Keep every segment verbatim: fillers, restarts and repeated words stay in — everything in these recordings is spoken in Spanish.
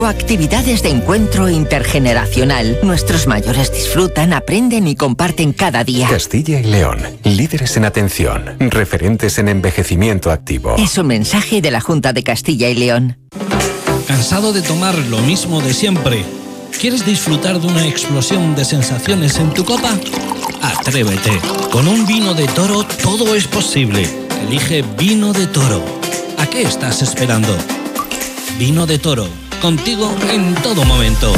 O actividades de encuentro intergeneracional. Nuestros mayores disfrutan, aprenden y comparten cada día. Castilla y León, líderes en atención, referentes en envejecimiento activo. Es un mensaje de la Junta de Castilla y León. ¿Cansado de tomar lo mismo de siempre? ¿Quieres disfrutar de una explosión de sensaciones en tu copa? Atrévete. Con un vino de Toro todo es posible. Elige Vino de Toro. ¿A qué estás esperando? Vino de Toro. Contigo en todo momento.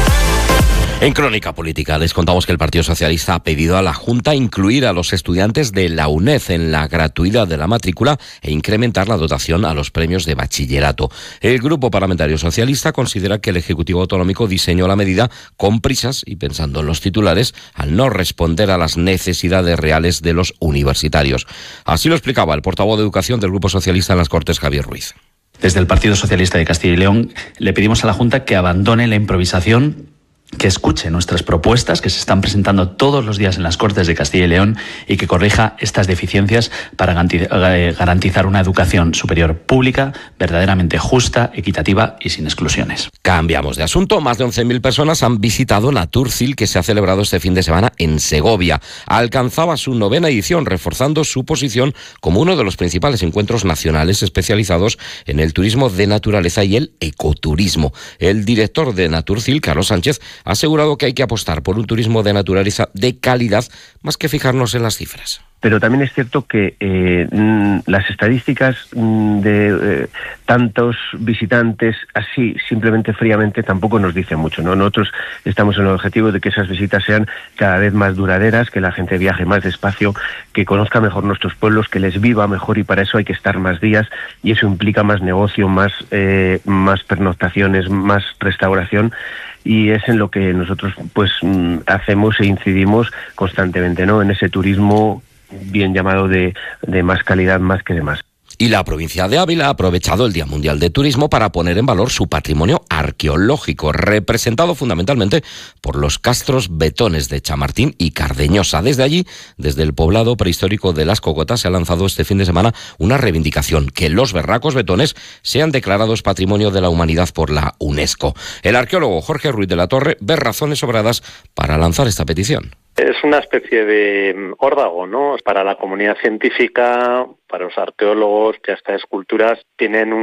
En Crónica Política les contamos que el Partido Socialista ha pedido a la Junta incluir a los estudiantes de la UNED en la gratuidad de la matrícula e incrementar la dotación a los premios de bachillerato. El Grupo Parlamentario Socialista considera que el Ejecutivo Autonómico diseñó la medida con prisas y pensando en los titulares al no responder a las necesidades reales de los universitarios. Así lo explicaba el portavoz de Educación del Grupo Socialista en las Cortes, Javier Ruiz. Desde el Partido Socialista de Castilla y León le pedimos a la Junta que abandone la improvisación, que escuche nuestras propuestas que se están presentando todos los días en las Cortes de Castilla y León y que corrija estas deficiencias para garantizar una educación superior pública, verdaderamente justa, equitativa y sin exclusiones. Cambiamos de asunto. Más de once mil personas han visitado Naturcil, que se ha celebrado este fin de semana en Segovia. Alcanzaba su novena edición, reforzando su posición como uno de los principales encuentros nacionales especializados en el turismo de naturaleza y el ecoturismo. El director de Naturcil, Carlos Sánchez, ha asegurado que hay que apostar por un turismo de naturaleza de calidad más que fijarnos en las cifras. Pero también es cierto que eh, las estadísticas de eh, tantos visitantes así, simplemente fríamente, tampoco nos dicen mucho, ¿no? Nosotros estamos en el objetivo de que esas visitas sean cada vez más duraderas, que la gente viaje más despacio, que conozca mejor nuestros pueblos, que les viva mejor, y para eso hay que estar más días, y eso implica más negocio, más, eh, más pernoctaciones, más restauración, y es en lo que nosotros pues hacemos e incidimos constantemente, ¿no? En ese turismo bien llamado de, de más calidad más que de más. Y la provincia de Ávila ha aprovechado el Día Mundial de Turismo para poner en valor su patrimonio arqueológico, representado fundamentalmente por los castros betones de Chamartín y Cardeñosa. Desde allí, desde el poblado prehistórico de Las Cocotas, se ha lanzado este fin de semana una reivindicación: que los berracos betones sean declarados Patrimonio de la Humanidad por la UNESCO. El arqueólogo Jorge Ruiz de la Torre ve razones sobradas para lanzar esta petición. Es una especie de órdago, ¿no? Para la comunidad científica, para los arqueólogos, que estas esculturas tienen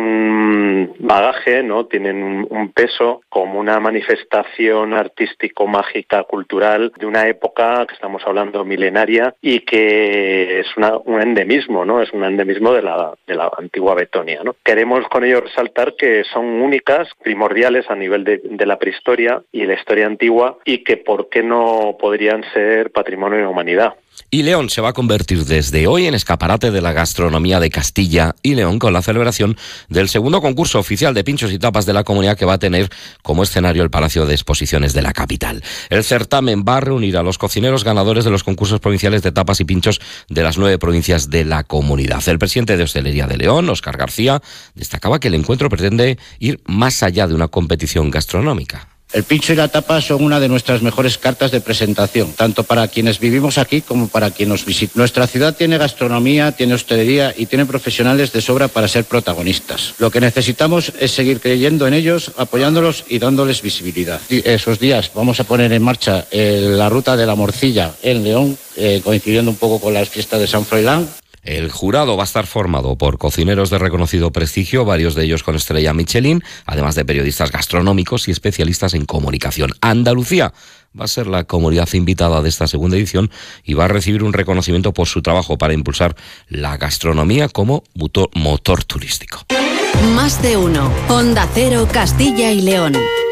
un bagaje, ¿no? Tienen un, un peso como una manifestación artístico-mágica cultural de una época que estamos hablando milenaria y que es una, un endemismo, ¿no? Es un endemismo de la, de la antigua Betonia, ¿no? Queremos con ello resaltar que son únicas, primordiales a nivel de, de la prehistoria y la historia antigua, y que por qué no podrían ser patrimonio de la humanidad. Y León se va a convertir desde hoy en escaparate de la gastronomía de Castilla y León, con la celebración del segundo concurso oficial de pinchos y tapas de la comunidad, que va a tener como escenario el Palacio de Exposiciones de la capital. El certamen va a reunir a los cocineros ganadores de los concursos provinciales de tapas y pinchos de las nueve provincias de la comunidad. El presidente de Hostelería de León, Óscar García, destacaba que el encuentro pretende ir más allá de una competición gastronómica. El pincho y la tapa son una de nuestras mejores cartas de presentación, tanto para quienes vivimos aquí como para quienes nos visitan. Nuestra ciudad tiene gastronomía, tiene hostelería y tiene profesionales de sobra para ser protagonistas. Lo que necesitamos es seguir creyendo en ellos, apoyándolos y dándoles visibilidad. Esos días vamos a poner en marcha eh, la ruta de la morcilla en León, eh, coincidiendo un poco con las fiestas de San Froilán. El jurado va a estar formado por cocineros de reconocido prestigio, varios de ellos con estrella Michelin, además de periodistas gastronómicos y especialistas en comunicación. Andalucía va a ser la comunidad invitada de esta segunda edición y va a recibir un reconocimiento por su trabajo para impulsar la gastronomía como motor, motor turístico. Más de uno. Onda Cero, Castilla y León.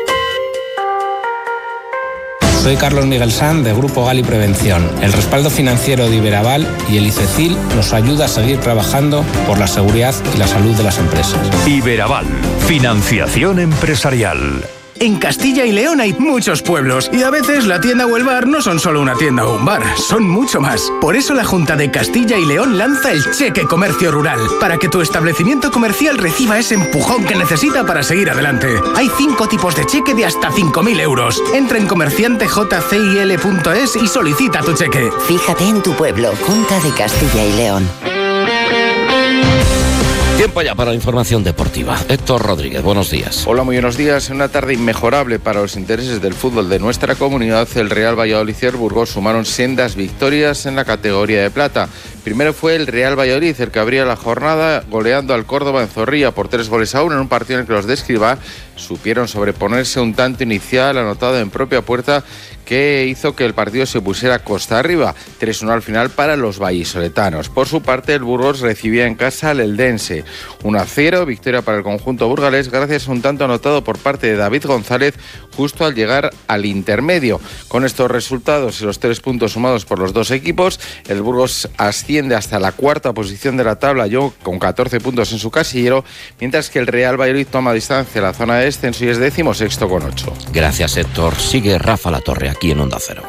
Soy Carlos Miguel Sanz, de Grupo Gali Prevención. El respaldo financiero de Iberaval y el ICECIL nos ayuda a seguir trabajando por la seguridad y la salud de las empresas. Iberaval, financiación empresarial. En Castilla y León hay muchos pueblos y a veces la tienda o el bar no son solo una tienda o un bar, son mucho más. Por eso la Junta de Castilla y León lanza el Cheque Comercio Rural, para que tu establecimiento comercial reciba ese empujón que necesita para seguir adelante. Hay cinco tipos de cheque de hasta cinco mil euros. Entra en comerciante j c i l punto es y solicita tu cheque. Fíjate en tu pueblo, Junta de Castilla y León. Tiempo ya para la información deportiva. Héctor Rodríguez, buenos días. Hola, muy buenos días. En una tarde inmejorable para los intereses del fútbol de nuestra comunidad, el Real Valladolid y el Burgos sumaron sendas victorias en la categoría de plata. Primero fue el Real Valladolid el que abría la jornada goleando al Córdoba en Zorrilla por tres goles a uno en un partido en el que los de Escribá supieron sobreponerse a un tanto inicial anotado en propia puerta que hizo que el partido se pusiera costa arriba, tres uno al final para los vallisoletanos. Por su parte, el Burgos recibía en casa al Eldense, uno a cero, victoria para el conjunto burgalés gracias a un tanto anotado por parte de David González justo al llegar al intermedio. Con estos resultados y los tres puntos sumados por los dos equipos, el Burgos asciende hasta la cuarta posición de la tabla, yo con catorce puntos en su casillero, mientras que el Real Valladolid toma distancia a la zona de descenso y es décimo sexto con ocho. Gracias, Héctor. Sigue Rafa Latorre aquí en Onda Cero.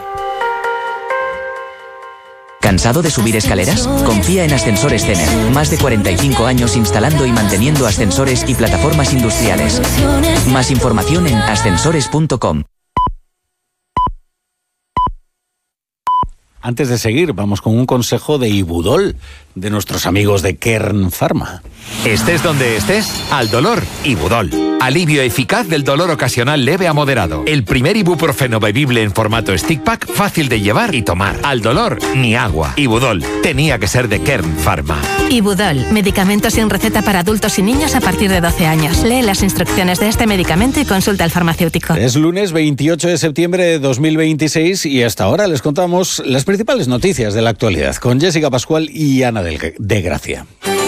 ¿Cansado de subir escaleras? Confía en Ascensores Cener. Más de cuarenta y cinco años instalando y manteniendo ascensores y plataformas industriales. Más información en ascensores punto com. Antes de seguir, vamos con un consejo de Ibudol, de nuestros amigos de Kern Pharma. Estés donde estés, al dolor, Ibudol. Alivio eficaz del dolor ocasional leve a moderado. El primer ibuprofeno bebible en formato stick pack, fácil de llevar y tomar. Al dolor, ni agua. Ibudol, tenía que ser de Kern Pharma. Ibudol, medicamento sin receta para adultos y niños a partir de doce años. Lee las instrucciones de este medicamento y consulta al farmacéutico. Es lunes veintiocho de septiembre de dos mil veintiséis y hasta ahora les contamos las principales noticias de la actualidad con Jessica Pascual y Ana de Gracia.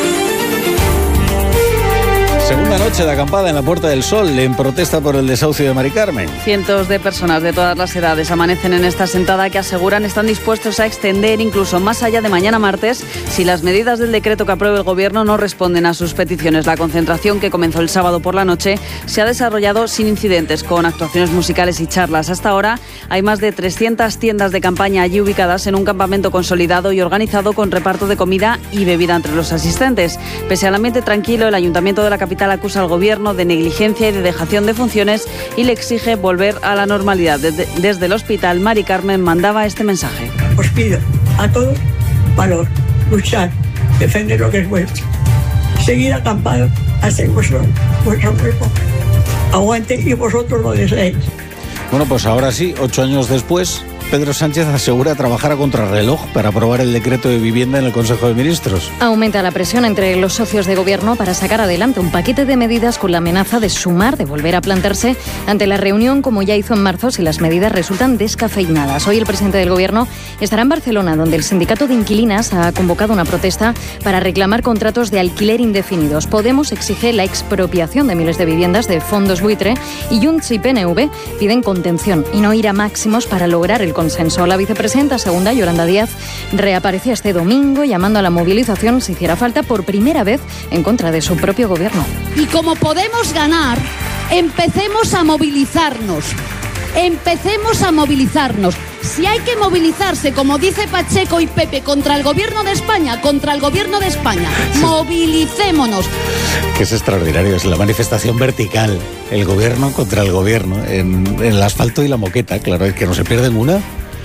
Segunda noche de acampada en la Puerta del Sol en protesta por el desahucio de Mari Carmen. Cientos de personas de todas las edades amanecen en esta sentada que aseguran están dispuestos a extender incluso más allá de mañana martes si las medidas del decreto que apruebe el Gobierno no responden a sus peticiones. La concentración, que comenzó el sábado por la noche, se ha desarrollado sin incidentes, con actuaciones musicales y charlas. Hasta ahora hay más de trescientas tiendas de campaña allí ubicadas en un campamento consolidado y organizado con reparto de comida y bebida entre los asistentes. Pese al ambiente tranquilo, el Ayuntamiento de la capital acusa al Gobierno de negligencia y de dejación de funciones y le exige volver a la normalidad. Desde, desde el hospital, Mari Carmen mandaba este mensaje. Os pido a todos valor, luchar, defender lo que es vuestro, seguir acampados hasta que vuestro, vuestro cuerpo aguante y vosotros lo deseéis. Bueno, pues ahora sí, ocho años después, Pedro Sánchez asegura trabajar a contrarreloj para aprobar el decreto de vivienda en el Consejo de Ministros. Aumenta la presión entre los socios de gobierno para sacar adelante un paquete de medidas con la amenaza de sumar, de volver a plantarse ante la reunión como ya hizo en marzo si las medidas resultan descafeinadas. Hoy el presidente del gobierno estará en Barcelona, donde el sindicato de inquilinas ha convocado una protesta para reclamar contratos de alquiler indefinidos. Podemos exige la expropiación de miles de viviendas de fondos buitre y Junts y P N V piden contención y no ir a máximos para lograr el consenso. La vicepresidenta segunda, Yolanda Díaz, reaparecía este domingo llamando a la movilización si hiciera falta por primera vez en contra de su propio gobierno. Y como podemos ganar, empecemos a movilizarnos. Empecemos a movilizarnos. Si hay que movilizarse, como dice Pacheco y Pepe, contra el gobierno de España, contra el gobierno de España, movilicémonos. Que es extraordinario, es la manifestación vertical, el gobierno contra el gobierno, en, en el asfalto y la moqueta, claro, es que no se pierden una.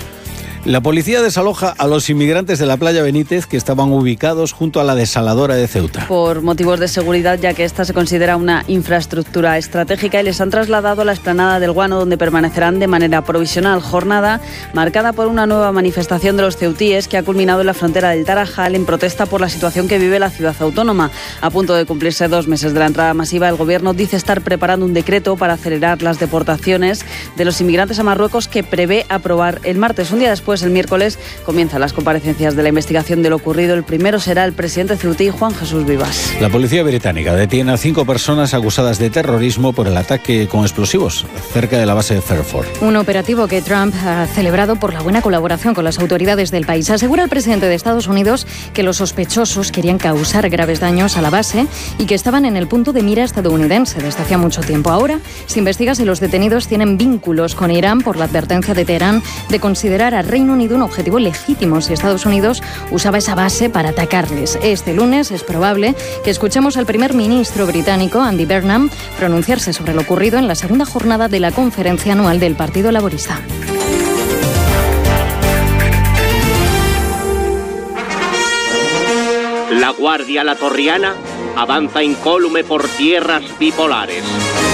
La policía desaloja a los inmigrantes de la playa Benítez que estaban ubicados junto a la desaladora de Ceuta. Por motivos de seguridad, ya que esta se considera una infraestructura estratégica, y les han trasladado a la explanada del Guano, donde permanecerán de manera provisional. Jornada marcada por una nueva manifestación de los ceutíes que ha culminado en la frontera del Tarajal en protesta por la situación que vive la ciudad autónoma. A punto de cumplirse dos meses de la entrada masiva, el Gobierno dice estar preparando un decreto para acelerar las deportaciones de los inmigrantes a Marruecos, que prevé aprobar el martes. Un día después, el miércoles, comienzan las comparecencias de la investigación de lo ocurrido. El primero será el presidente ceutí, Juan Jesús Vivas. La policía británica detiene a cinco personas acusadas de terrorismo por el ataque con explosivos cerca de la base de Fairford. Un operativo que Trump ha celebrado por la buena colaboración con las autoridades del país. Asegura el presidente de Estados Unidos que los sospechosos querían causar graves daños a la base y que estaban en el punto de mira estadounidense desde hacía mucho tiempo. Ahora se investiga si los detenidos tienen vínculos con Irán por la advertencia de Teherán de considerar a Reino Unido un objetivo legítimo si Estados Unidos usaba esa base para atacarles. Este lunes es probable que escuchemos al primer ministro británico, Andy Burnham, pronunciarse sobre lo ocurrido en la segunda jornada de la conferencia anual del Partido Laborista. La Guardia Latorriana avanza incólume por tierras bipolares.